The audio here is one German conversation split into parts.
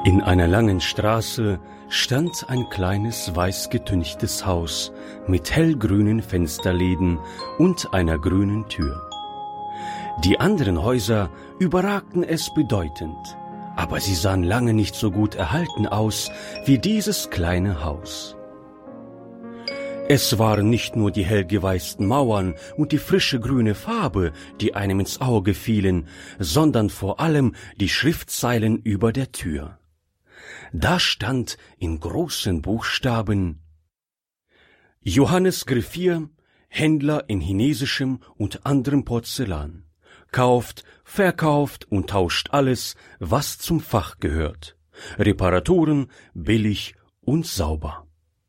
In einer langen Straße stand ein kleines weiß getünchtes Haus mit hellgrünen Fensterläden und einer grünen Tür. Die anderen Häuser überragten es bedeutend, aber sie sahen lange nicht so gut erhalten aus wie dieses kleine Haus. Es waren nicht nur die hellgeweißten Mauern und die frische grüne Farbe, die einem ins Auge fielen, sondern vor allem die Schriftzeilen über der Tür. Da stand in großen Buchstaben: Johannes Griffier, Händler in chinesischem und anderem Porzellan, kauft, verkauft und tauscht alles, was zum Fach gehört. Reparaturen billig und sauber.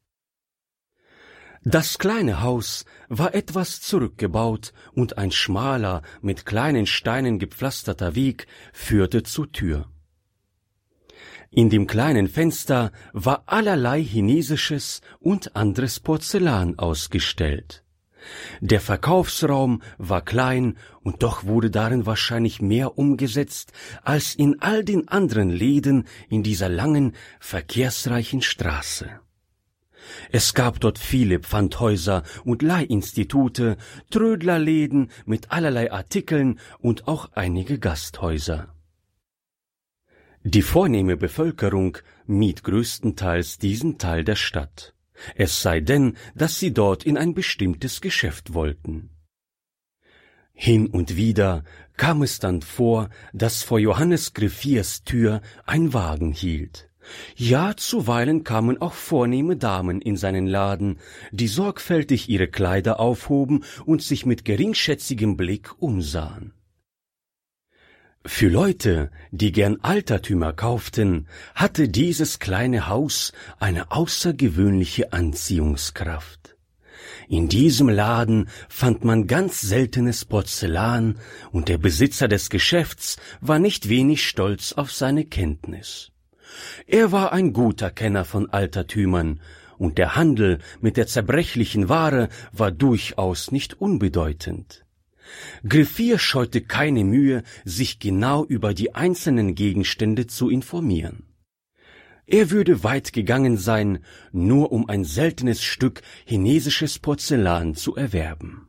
Das kleine Haus war etwas zurückgebaut und ein schmaler, mit kleinen Steinen gepflasterter Weg führte zur Tür. In dem kleinen Fenster war allerlei chinesisches und anderes Porzellan ausgestellt. Der Verkaufsraum war klein und doch wurde darin wahrscheinlich mehr umgesetzt als in all den anderen Läden in dieser langen, verkehrsreichen Straße. Es gab dort viele Pfandhäuser und Leihinstitute, Trödlerläden mit allerlei Artikeln und auch einige Gasthäuser. Die vornehme Bevölkerung mied größtenteils diesen Teil der Stadt, es sei denn, dass sie dort in ein bestimmtes Geschäft wollten. Hin und wieder kam es dann vor, dass vor Johannes Griffiers Tür ein Wagen hielt. Ja, zuweilen kamen auch vornehme Damen in seinen Laden, die sorgfältig ihre Kleider aufhoben und sich mit geringschätzigem Blick umsahen. Für Leute, die gern Altertümer kauften, hatte dieses kleine Haus eine außergewöhnliche Anziehungskraft. In diesem Laden fand man ganz seltenes Porzellan, und der Besitzer des Geschäfts war nicht wenig stolz auf seine Kenntnis. Er war ein guter Kenner von Altertümern, und der Handel mit der zerbrechlichen Ware war durchaus nicht unbedeutend. Griffier scheute keine Mühe, sich genau über die einzelnen Gegenstände zu informieren. Er würde weit gegangen sein, nur um ein seltenes Stück chinesisches Porzellan zu erwerben.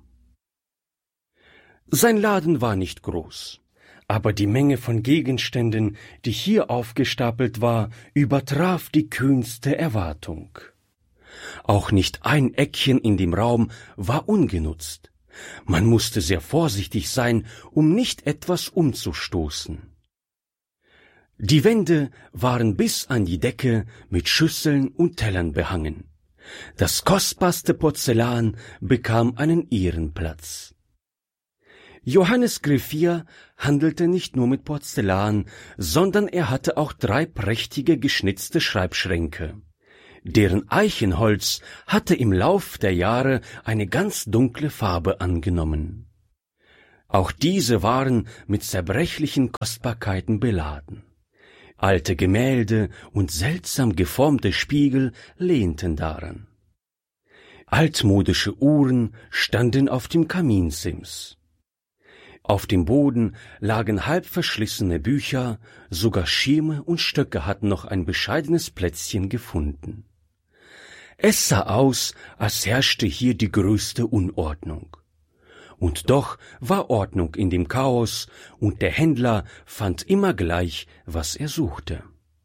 Sein Laden war nicht groß, aber die Menge von Gegenständen, die hier aufgestapelt war, übertraf die kühnste Erwartung. Auch nicht ein Eckchen in dem Raum war ungenutzt. Man musste sehr vorsichtig sein, um nicht etwas umzustoßen. Die Wände waren bis an die Decke mit Schüsseln und Tellern behangen. Das kostbarste Porzellan bekam einen Ehrenplatz. Johannes Griffier handelte nicht nur mit Porzellan, sondern er hatte auch 3 prächtige geschnitzte Schreibschränke. Deren Eichenholz hatte im Lauf der Jahre eine ganz dunkle Farbe angenommen. Auch diese waren mit zerbrechlichen Kostbarkeiten beladen. Alte Gemälde und seltsam geformte Spiegel lehnten daran. Altmodische Uhren standen auf dem Kaminsims. Auf dem Boden lagen halb verschlissene Bücher, sogar Schirme und Stöcke hatten noch ein bescheidenes Plätzchen gefunden. Es sah aus, als herrschte hier die größte Unordnung. Und doch war Ordnung in dem Chaos, und der Händler fand immer gleich, was er suchte.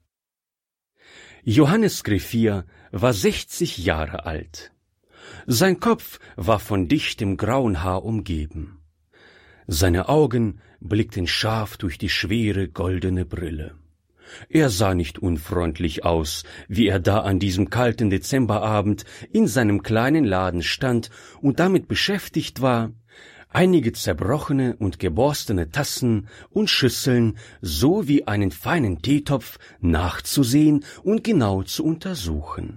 Johannes Griffier war 60 Jahre alt. Sein Kopf war von dichtem grauen Haar umgeben. Seine Augen blickten scharf durch die schwere goldene Brille. Er sah nicht unfreundlich aus, wie er da an diesem kalten Dezemberabend in seinem kleinen Laden stand und damit beschäftigt war, einige zerbrochene und geborstene Tassen und Schüsseln sowie einen feinen Teetopf nachzusehen und genau zu untersuchen.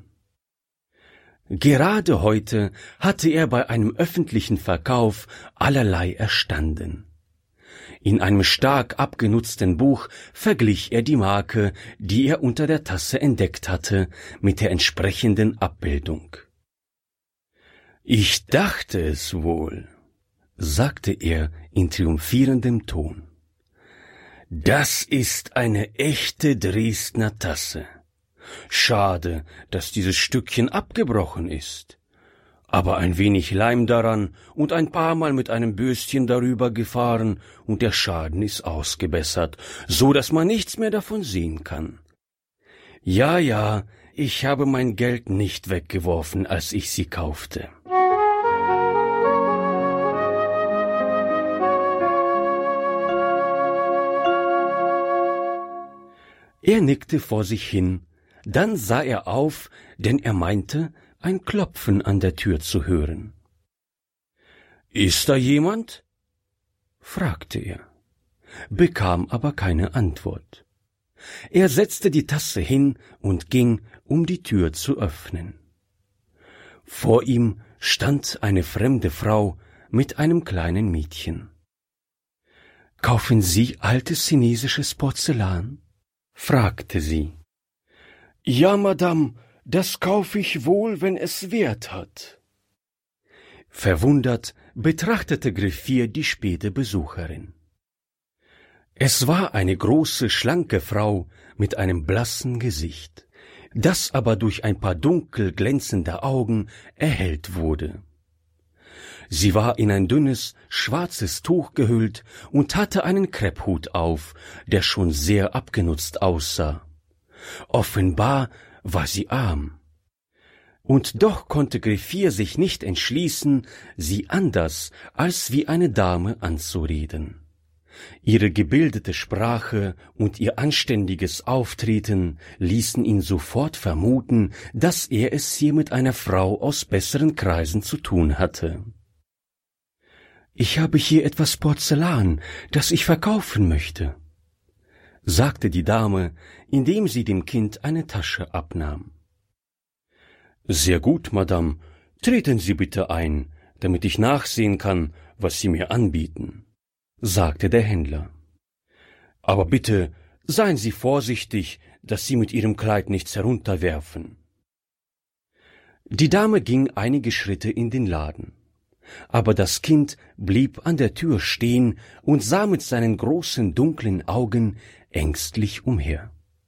Gerade heute hatte er bei einem öffentlichen Verkauf allerlei erstanden. In einem stark abgenutzten Buch verglich er die Marke, die er unter der Tasse entdeckt hatte, mit der entsprechenden Abbildung. »Ich dachte es wohl«, sagte er in triumphierendem Ton. »Das ist eine echte Dresdner Tasse. Schade, dass dieses Stückchen abgebrochen ist. Aber ein wenig Leim daran und ein paar Mal mit einem Bürstchen darüber gefahren und der Schaden ist ausgebessert, so dass man nichts mehr davon sehen kann. Ja, ja, ich habe mein Geld nicht weggeworfen, als ich sie kaufte.« Er nickte vor sich hin, dann sah er auf, denn er meinte, ein Klopfen an der Tür zu hören. »Ist da jemand?« fragte er, bekam aber keine Antwort. Er setzte die Tasse hin und ging, um die Tür zu öffnen. Vor ihm stand eine fremde Frau mit einem kleinen Mädchen. »Kaufen Sie altes chinesisches Porzellan?« fragte sie. »Ja, Madame, das kaufe ich wohl, wenn es Wert hat.« Verwundert betrachtete Griffier die späte Besucherin. Es war eine große, schlanke Frau mit einem blassen Gesicht, das aber durch ein paar dunkel glänzende Augen erhellt wurde. Sie war in ein dünnes, schwarzes Tuch gehüllt und hatte einen Krepphut auf, der schon sehr abgenutzt aussah. Offenbar war sie arm. Und doch konnte Griffier sich nicht entschließen, sie anders als wie eine Dame anzureden. Ihre gebildete Sprache und ihr anständiges Auftreten ließen ihn sofort vermuten, dass er es hier mit einer Frau aus besseren Kreisen zu tun hatte. »Ich habe hier etwas Porzellan, das ich verkaufen möchte«, sagte die Dame, indem sie dem Kind eine Tasche abnahm. »Sehr gut, Madame, treten Sie bitte ein, damit ich nachsehen kann, was Sie mir anbieten«, sagte der Händler. »Aber bitte, seien Sie vorsichtig, dass Sie mit Ihrem Kleid nichts herunterwerfen.« Die Dame ging einige Schritte in den Laden. Aber das Kind blieb an der Tür stehen und sah mit seinen großen dunklen Augen ängstlich umher.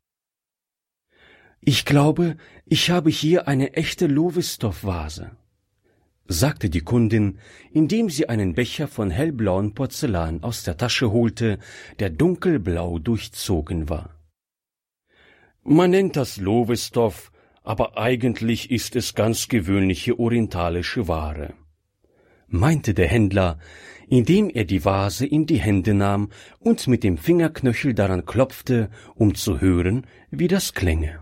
»Ich glaube, ich habe hier eine echte Lowestoff-Vase«, sagte die Kundin, indem sie einen Becher von hellblauem Porzellan aus der Tasche holte, der dunkelblau durchzogen war. »Man nennt das Lowestoff, aber eigentlich ist es ganz gewöhnliche orientalische Ware«, meinte der Händler, indem er die Vase in die Hände nahm und mit dem Fingerknöchel daran klopfte, um zu hören, wie das klänge.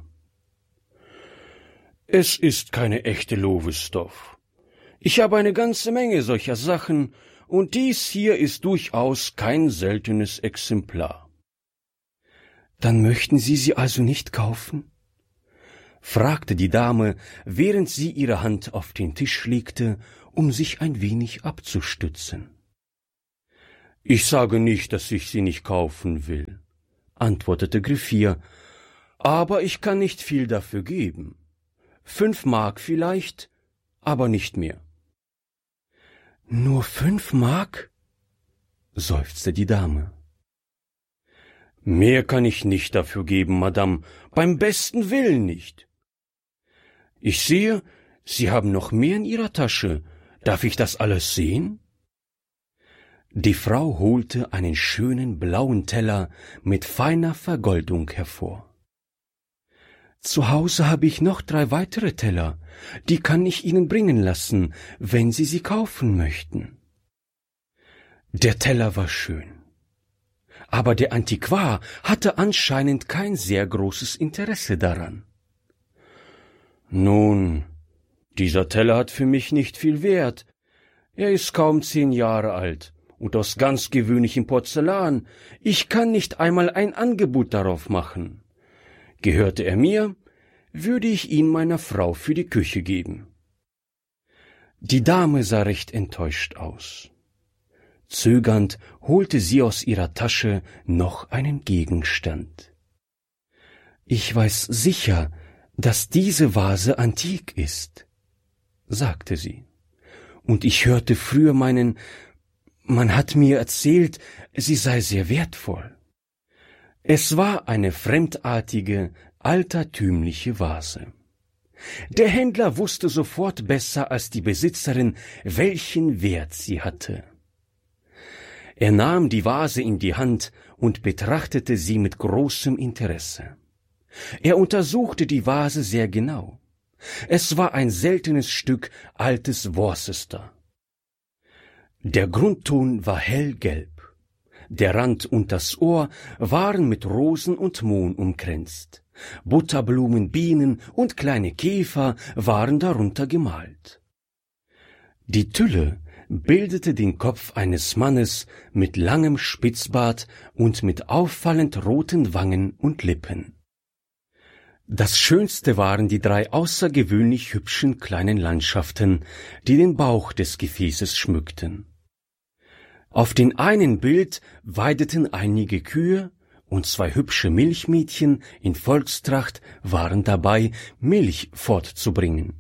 »Es ist keine echte Lowestoff. Ich habe eine ganze Menge solcher Sachen, und dies hier ist durchaus kein seltenes Exemplar.« »Dann möchten Sie sie also nicht kaufen?« fragte die Dame, während sie ihre Hand auf den Tisch legte, um sich ein wenig abzustützen. »Ich sage nicht, dass ich sie nicht kaufen will«, antwortete Griffier, »aber ich kann nicht viel dafür geben. 5 Mark vielleicht, aber nicht mehr.« »Nur 5 Mark?« seufzte die Dame. »Mehr kann ich nicht dafür geben, Madame, beim besten Willen nicht.« »Ich sehe, Sie haben noch mehr in Ihrer Tasche. Darf ich das alles sehen?« Die Frau holte einen schönen blauen Teller mit feiner Vergoldung hervor. »Zu Hause habe ich noch 3 weitere Teller, die kann ich Ihnen bringen lassen, wenn Sie sie kaufen möchten.« Der Teller war schön, aber der Antiquar hatte anscheinend kein sehr großes Interesse daran. »Nun, dieser Teller hat für mich nicht viel Wert. Er ist kaum 10 Jahre alt und aus ganz gewöhnlichem Porzellan. Ich kann nicht einmal ein Angebot darauf machen. Gehörte er mir, würde ich ihn meiner Frau für die Küche geben.« Die Dame sah recht enttäuscht aus. Zögernd holte sie aus ihrer Tasche noch einen Gegenstand. »Ich weiß sicher, dass diese Vase antik ist«, sagte sie, »und ich hörte früher man hat mir erzählt, sie sei sehr wertvoll. Es war eine fremdartige, altertümliche Vase. Der Händler wusste sofort besser als die Besitzerin, welchen Wert sie hatte. Er nahm die Vase in die Hand und betrachtete sie mit großem Interesse. Er untersuchte die Vase sehr genau. Es war ein seltenes Stück altes Worcester. Der Grundton war hellgelb. Der Rand und das Ohr waren mit Rosen und Mohn umkränzt. Butterblumen, Bienen und kleine Käfer waren darunter gemalt. Die Tülle bildete den Kopf eines Mannes mit langem Spitzbart und mit auffallend roten Wangen und Lippen. Das Schönste waren die 3 außergewöhnlich hübschen kleinen Landschaften, die den Bauch des Gefäßes schmückten. Auf dem einen Bild weideten einige Kühe, und 2 hübsche Milchmädchen in Volkstracht waren dabei, Milch fortzubringen.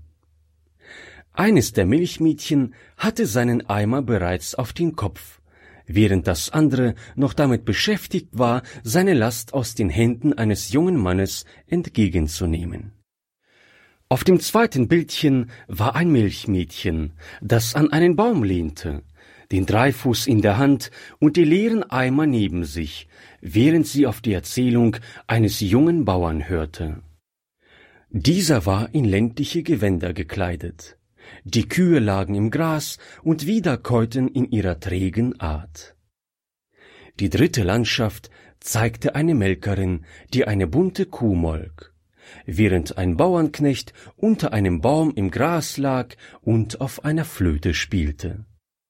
Eines der Milchmädchen hatte seinen Eimer bereits auf den Kopf, während das andere noch damit beschäftigt war, seine Last aus den Händen eines jungen Mannes entgegenzunehmen. Auf dem zweiten Bildchen war ein Milchmädchen, das an einen Baum lehnte, den Dreifuß in der Hand und die leeren Eimer neben sich, während sie auf die Erzählung eines jungen Bauern hörte. Dieser war in ländliche Gewänder gekleidet. Die Kühe lagen im Gras und wiederkäuten in ihrer trägen Art. Die dritte Landschaft zeigte eine Melkerin, die eine bunte Kuh molk, während ein Bauernknecht unter einem Baum im Gras lag und auf einer Flöte spielte.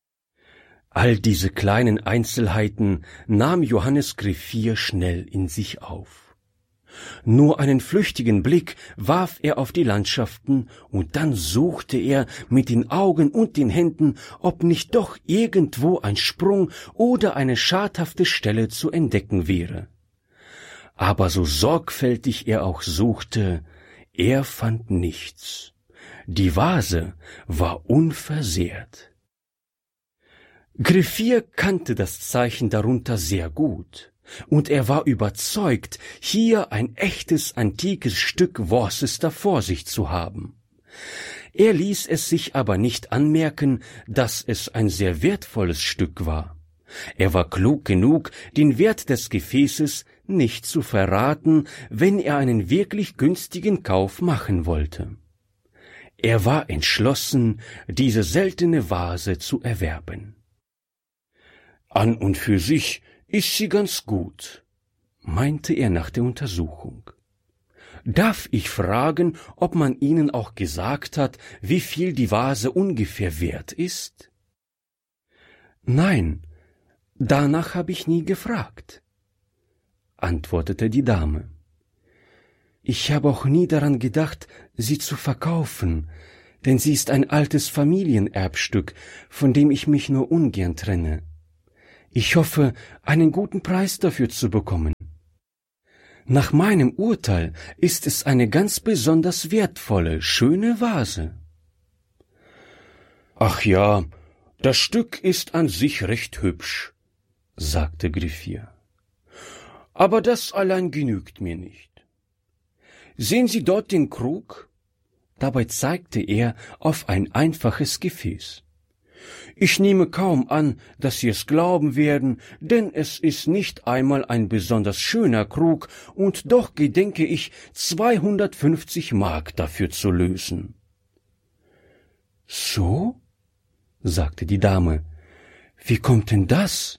All diese kleinen Einzelheiten nahm Johannes Griffier schnell in sich auf. Nur einen flüchtigen Blick warf er auf die Landschaften, und dann suchte er mit den Augen und den Händen, ob nicht doch irgendwo ein Sprung oder eine schadhafte Stelle zu entdecken wäre. Aber so sorgfältig er auch suchte, er fand nichts. Die Vase war unversehrt. Griffier kannte das Zeichen darunter sehr gut, und er war überzeugt, hier ein echtes antikes Stück Worcester vor sich zu haben. Er ließ es sich aber nicht anmerken, dass es ein sehr wertvolles Stück war. Er war klug genug, den Wert des Gefäßes nicht zu verraten, wenn er einen wirklich günstigen Kauf machen wollte. Er war entschlossen, diese seltene Vase zu erwerben. An und für sich ist sie ganz gut, meinte er nach der Untersuchung. Darf ich fragen, ob man Ihnen auch gesagt hat, wie viel die Vase ungefähr wert ist? Nein, danach habe ich nie gefragt, antwortete die Dame. Ich habe auch nie daran gedacht, sie zu verkaufen, denn sie ist ein altes Familienerbstück, von dem ich mich nur ungern trenne. Ich hoffe, einen guten Preis dafür zu bekommen. Nach meinem Urteil ist es eine ganz besonders wertvolle, schöne Vase. Ach ja, das Stück ist an sich recht hübsch, sagte Griffier. Aber das allein genügt mir nicht. Sehen Sie dort den Krug? Dabei zeigte er auf ein einfaches Gefäß. Ich nehme kaum an, dass Sie es glauben werden, denn es ist nicht einmal ein besonders schöner Krug, und doch gedenke ich, 250 Mark dafür zu lösen. So? Sagte die Dame. Wie kommt denn das?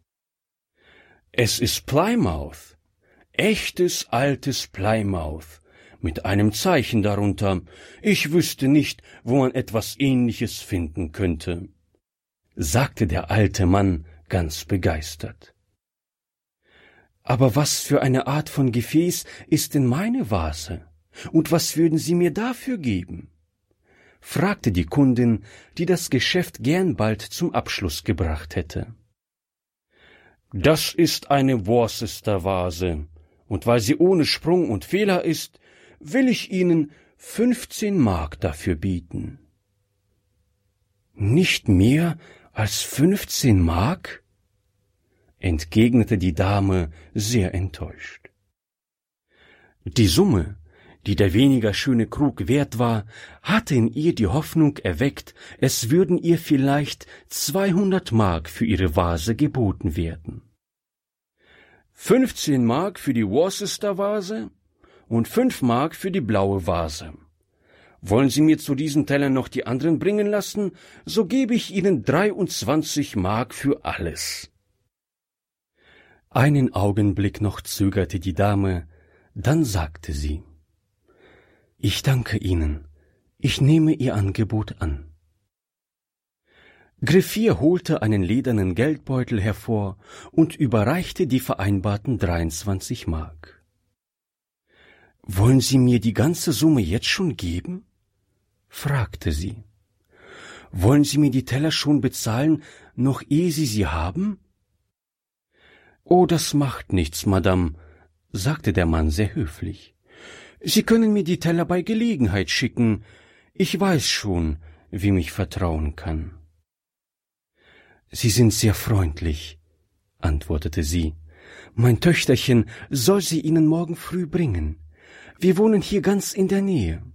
Es ist Plymouth, echtes altes Plymouth, mit einem Zeichen darunter. Ich wüsste nicht, wo man etwas Ähnliches finden könnte, sagte der alte Mann ganz begeistert. Aber was für eine Art von Gefäß ist denn meine Vase? Und was würden Sie mir dafür geben? Fragte die Kundin, die das Geschäft gern bald zum Abschluss gebracht hätte. Das ist eine Worcester-Vase, und weil sie ohne Sprung und Fehler ist, will ich Ihnen 15 Mark dafür bieten. Nicht mehr als 15 Mark? entgegnete die Dame sehr enttäuscht. Die Summe, die der weniger schöne Krug wert war, hatte in ihr die Hoffnung erweckt, es würden ihr vielleicht 200 Mark für ihre Vase geboten werden. 15 Mark für die Worcester-Vase und 5 Mark für die blaue Vase. Wollen Sie mir zu diesen Tellern noch die anderen bringen lassen, so gebe ich Ihnen 23 Mark für alles. Einen Augenblick noch zögerte die Dame, dann sagte sie: »Ich danke Ihnen, ich nehme Ihr Angebot an.« Griffier holte einen ledernen Geldbeutel hervor und überreichte die vereinbarten 23 Mark. »Wollen Sie mir die ganze Summe jetzt schon geben?« fragte sie. »Wollen Sie mir die Teller schon bezahlen, noch ehe Sie sie haben?« »Oh, das macht nichts, Madame«, sagte der Mann sehr höflich. »Sie können mir die Teller bei Gelegenheit schicken. Ich weiß schon, wem ich vertrauen kann.« »Sie sind sehr freundlich«, antwortete sie. »Mein Töchterchen soll sie Ihnen morgen früh bringen. Wir wohnen hier ganz in der Nähe.«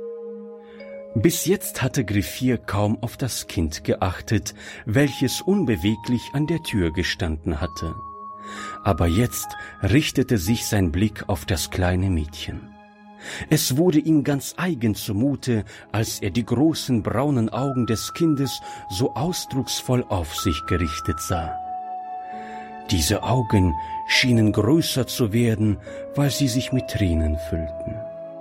Bis jetzt hatte Griffier kaum auf das Kind geachtet, welches unbeweglich an der Tür gestanden hatte. Aber jetzt richtete sich sein Blick auf das kleine Mädchen. Es wurde ihm ganz eigen zumute, als er die großen braunen Augen des Kindes so ausdrucksvoll auf sich gerichtet sah. Diese Augen schienen größer zu werden, weil sie sich mit Tränen füllten.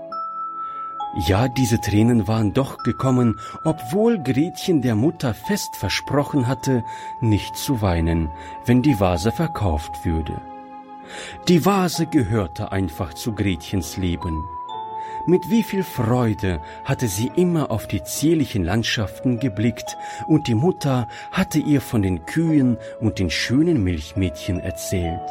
Ja, diese Tränen waren doch gekommen, obwohl Gretchen der Mutter fest versprochen hatte, nicht zu weinen, wenn die Vase verkauft würde. Die Vase gehörte einfach zu Gretchens Leben. Mit wie viel Freude hatte sie immer auf die zierlichen Landschaften geblickt, und die Mutter hatte ihr von den Kühen und den schönen Milchmädchen erzählt.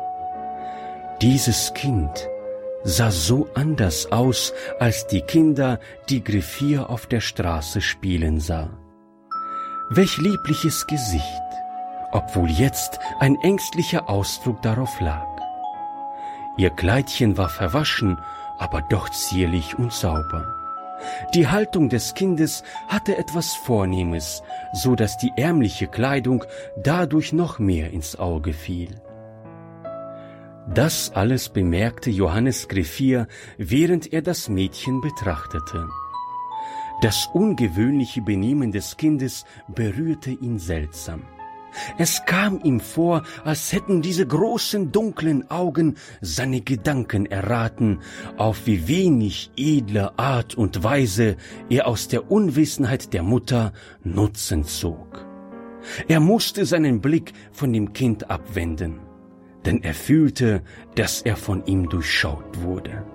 Dieses Kind sah so anders aus als die Kinder, die Griffier auf der Straße spielen sah. Welch liebliches Gesicht, obwohl jetzt ein ängstlicher Ausdruck darauf lag. Ihr Kleidchen war verwaschen, aber doch zierlich und sauber. Die Haltung des Kindes hatte etwas Vornehmes, so dass die ärmliche Kleidung dadurch noch mehr ins Auge fiel. Das alles bemerkte Johannes Griffier, während er das Mädchen betrachtete. Das ungewöhnliche Benehmen des Kindes berührte ihn seltsam. Es kam ihm vor, als hätten diese großen dunklen Augen seine Gedanken erraten, auf wie wenig edle Art und Weise er aus der Unwissenheit der Mutter Nutzen zog. Er musste seinen Blick von dem Kind abwenden, denn er fühlte, dass er von ihm durchschaut wurde.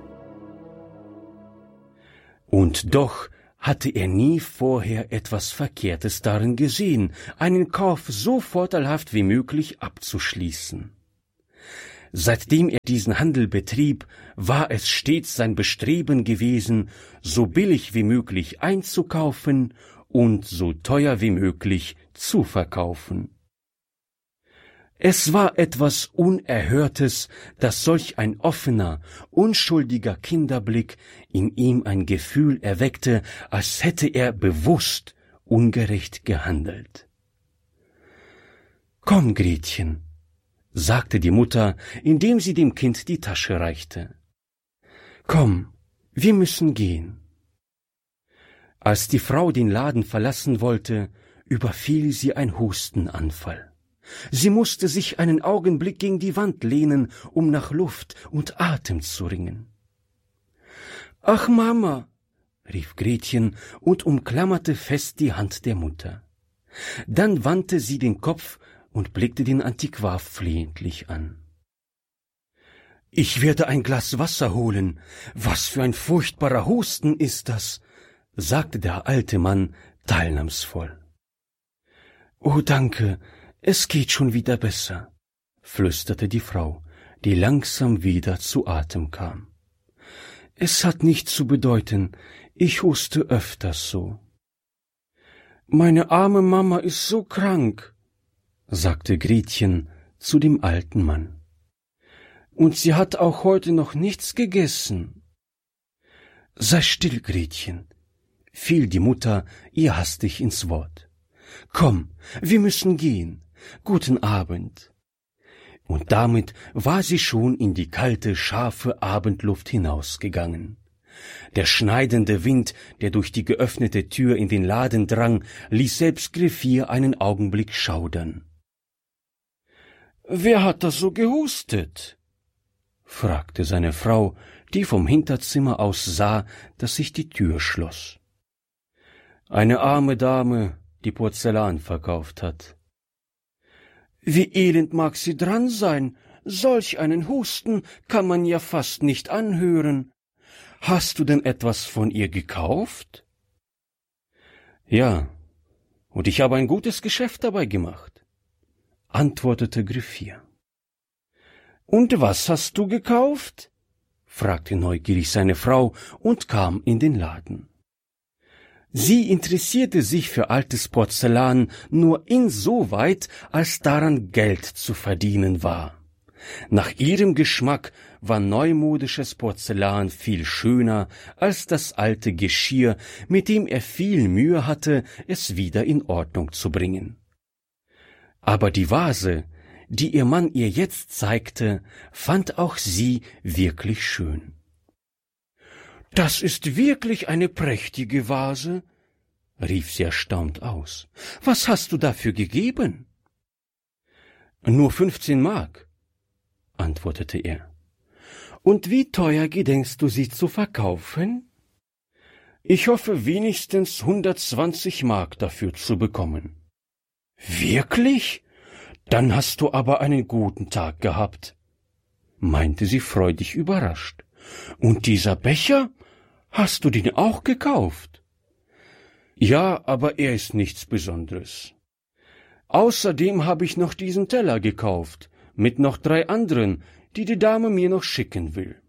Und doch hatte er nie vorher etwas Verkehrtes darin gesehen, einen Kauf so vorteilhaft wie möglich abzuschließen. Seitdem er diesen Handel betrieb, war es stets sein Bestreben gewesen, so billig wie möglich einzukaufen und so teuer wie möglich zu verkaufen. Es war etwas Unerhörtes, dass solch ein offener, unschuldiger Kinderblick in ihm ein Gefühl erweckte, als hätte er bewusst ungerecht gehandelt. »Komm, Gretchen«, sagte die Mutter, indem sie dem Kind die Tasche reichte. »Komm, wir müssen gehen.« Als die Frau den Laden verlassen wollte, überfiel sie ein Hustenanfall. Sie musste sich einen Augenblick gegen die Wand lehnen, um nach Luft und Atem zu ringen. »Ach, Mama«, rief Gretchen und umklammerte fest die Hand der Mutter. Dann wandte sie den Kopf und blickte den Antiquar flehentlich an. »Ich werde ein Glas Wasser holen. Was für ein furchtbarer Husten ist das«, sagte der alte Mann teilnahmsvoll. »Oh, danke, es geht schon wieder besser«, flüsterte die Frau, die langsam wieder zu Atem kam. »Es hat nichts zu bedeuten, ich huste öfters so.« »Meine arme Mama ist so krank«, sagte Gretchen, zu dem alten Mann. »Und sie hat auch heute noch nichts gegessen.« »Sei still, Gretchen«, fiel die Mutter ihr hastig ins Wort. »Komm, wir müssen gehen. Guten Abend.« Und damit war sie schon in die kalte, scharfe Abendluft hinausgegangen. Der schneidende Wind, der durch die geöffnete Tür in den Laden drang, ließ selbst Griffier einen Augenblick schaudern. »Wer hat da so gehustet?« fragte seine Frau, die vom Hinterzimmer aus sah, dass sich die Tür schloss. »Eine arme Dame, die Porzellan verkauft hat.« »Wie elend mag sie dran sein, solch einen Husten kann man ja fast nicht anhören. Hast du denn etwas von ihr gekauft?« »Ja, und ich habe ein gutes Geschäft dabei gemacht«, antwortete Griffier. »Und was hast du gekauft?« fragte neugierig seine Frau und kam in den Laden. Sie interessierte sich für altes Porzellan nur insoweit, als daran Geld zu verdienen war. Nach ihrem Geschmack war neumodisches Porzellan viel schöner als das alte Geschirr, mit dem er viel Mühe hatte, es wieder in Ordnung zu bringen. Aber die Vase, die ihr Mann ihr jetzt zeigte, fand auch sie wirklich schön. »Das ist wirklich eine prächtige Vase«, rief sie erstaunt aus. »Was hast du dafür gegeben?« »Nur 15 Mark«, antwortete er. »Und wie teuer gedenkst du sie zu verkaufen?« »Ich hoffe wenigstens 120 Mark dafür zu bekommen.« »Wirklich? Dann hast du aber einen guten Tag gehabt«, meinte sie freudig überrascht. »Und dieser Becher? Hast du den auch gekauft?« »Ja, aber er ist nichts Besonderes. Außerdem habe ich noch diesen Teller gekauft, mit noch 3 anderen, die die Dame mir noch schicken will.«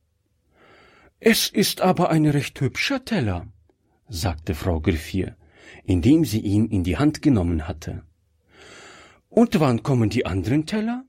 »Es ist aber ein recht hübscher Teller«, sagte Frau Griffier, indem sie ihn in die Hand genommen hatte. »Und wann kommen die anderen Teller?«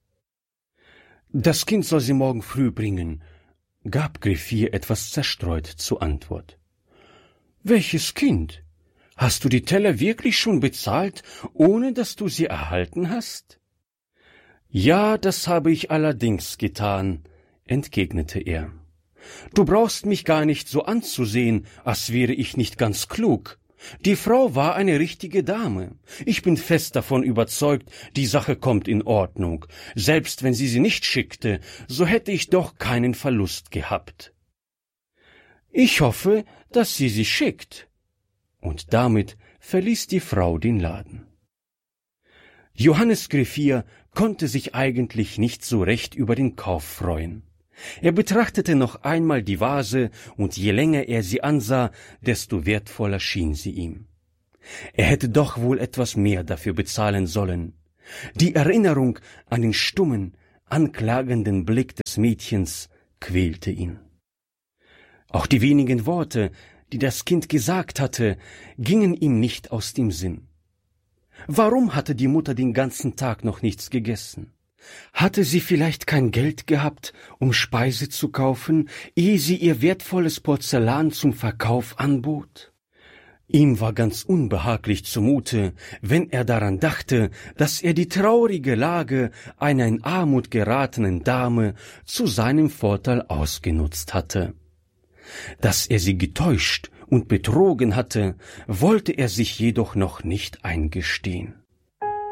»Das Kind soll sie morgen früh bringen«, gab Griffier etwas zerstreut zur Antwort. »Welches Kind? Hast du die Teller wirklich schon bezahlt, ohne dass du sie erhalten hast?« »Ja, das habe ich allerdings getan«, entgegnete er. »Du brauchst mich gar nicht so anzusehen, als wäre ich nicht ganz klug. Die Frau war eine richtige Dame. Ich bin fest davon überzeugt, die Sache kommt in Ordnung. Selbst wenn sie nicht schickte, so hätte ich doch keinen Verlust gehabt.« »Ich hoffe, dass sie schickt.« Und damit verließ die Frau den Laden. Johannes Griffier konnte sich eigentlich nicht so recht über den Kauf freuen. Er betrachtete noch einmal die Vase, und je länger er sie ansah, desto wertvoller schien sie ihm. Er hätte doch wohl etwas mehr dafür bezahlen sollen. Die Erinnerung an den stummen, anklagenden Blick des Mädchens quälte ihn. Auch die wenigen Worte, die das Kind gesagt hatte, gingen ihm nicht aus dem Sinn. Warum hatte die Mutter den ganzen Tag noch nichts gegessen? Hatte sie vielleicht kein Geld gehabt, um Speise zu kaufen, ehe sie ihr wertvolles Porzellan zum Verkauf anbot? Ihm war ganz unbehaglich zumute, wenn er daran dachte, dass er die traurige Lage einer in Armut geratenen Dame zu seinem Vorteil ausgenutzt hatte. Dass er sie getäuscht und betrogen hatte, wollte er sich jedoch noch nicht eingestehen.